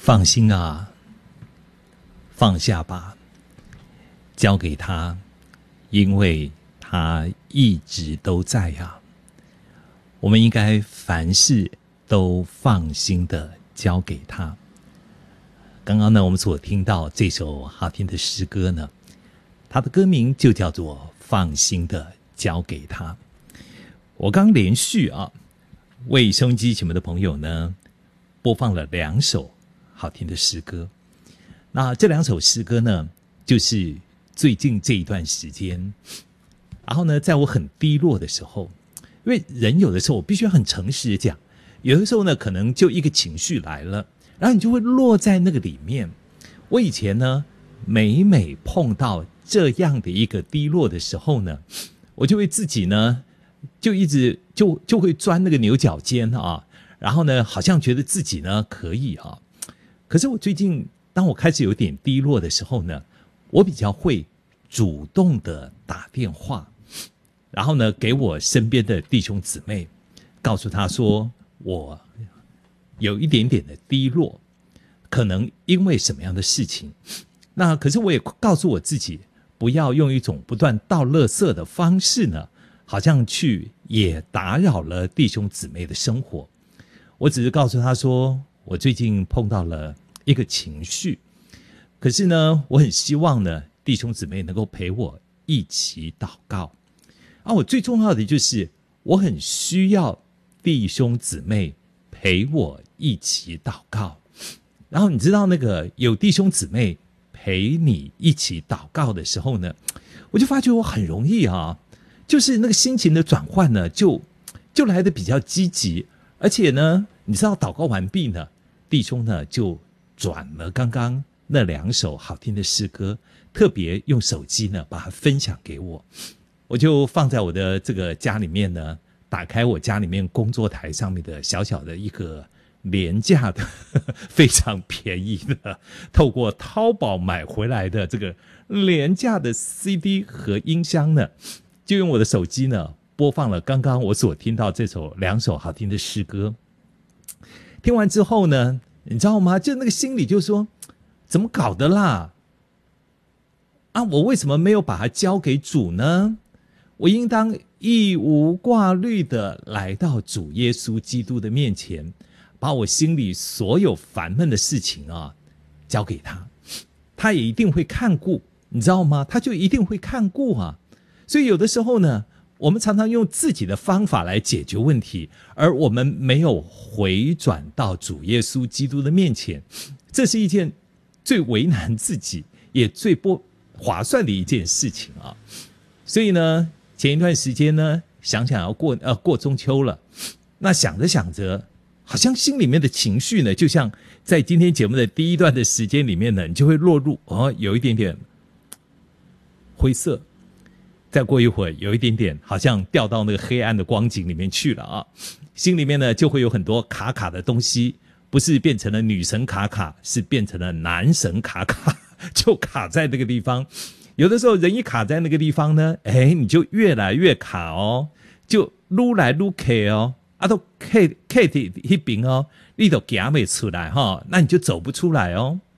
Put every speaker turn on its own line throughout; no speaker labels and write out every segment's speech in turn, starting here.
放心啊，放下吧，交给他，因为他一直都在啊。我们应该凡事都放心的交给他。刚刚呢，我们所听到这首好听的诗歌呢，它的歌名就叫做《放心的交给他》。我刚连续为收音机前面的朋友呢，播放了2首好听的诗歌。那这2首诗歌呢，就是最近这一段时间，然后呢，在我很低落的时候，因为人有的时候我必须很诚实的讲，有的时候呢，可能就一个情绪来了，然后你就会落在那个里面。我以前呢，每碰到这样的一个低落的时候呢，我就会自己呢，就一直就会钻那个牛角尖啊，然后呢，好像觉得自己呢可以啊。可是我最近，当我开始有点低落的时候呢，我比较会主动的打电话，然后呢，给我身边的弟兄姊妹，告诉他说我有一点点的低落，可能因为什么样的事情。那可是我也告诉我自己，不要用一种不断倒垃圾的方式呢，好像去也打扰了弟兄姊妹的生活。我只是告诉他说，我最近碰到了一个情绪，可是呢，我很希望呢，弟兄姊妹能够陪我一起祷告。我最重要的就是，我很需要弟兄姊妹陪我一起祷告。然后你知道那个有弟兄姊妹陪你一起祷告的时候呢，我就发觉我很容易就是那个心情的转换呢，就来得比较积极。而且呢，你知道祷告完毕呢，弟兄呢就转了刚刚那2首好听的诗歌，特别用手机呢把它分享给我。我就放在我的这个家里面呢，打开我家里面工作台上面的小小的一个廉价的非常便宜的，透过淘宝买回来的这个廉价的 CD 和音箱呢，就用我的手机呢播放了刚刚我所听到这2首好听的诗歌。听完之后呢，你知道吗？就那个心里就说，怎么搞的啦？我为什么没有把它交给主呢？我应当一无挂虑的来到主耶稣基督的面前，把我心里所有烦闷的事情交给他，他也一定会看顾，你知道吗？他就一定会看顾啊。所以有的时候呢，我们常常用自己的方法来解决问题，而我们没有回转到主耶稣基督的面前，这是一件最为难自己也最不划算的一件事情啊。所以呢，前一段时间呢，想要过中秋了，那想着想着，好像心里面的情绪呢，就像在今天节目的第一段的时间里面呢，你就会落入有一点点灰色，再过一会儿有一点点好像掉到那个黑暗的光景里面去了心里面呢就会有很多卡卡的东西，不是变成了女神卡卡，是变成了男神卡卡，就卡在那个地方。有的时候人一卡在那个地方呢，你就越来越卡就愈来愈卡都卡在那边你都走不出来那你就走不出来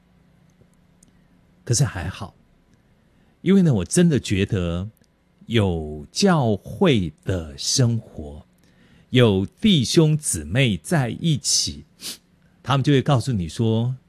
可是还好，因为呢，我真的觉得有教会的生活，有弟兄姊妹在一起，他们就会告诉你说，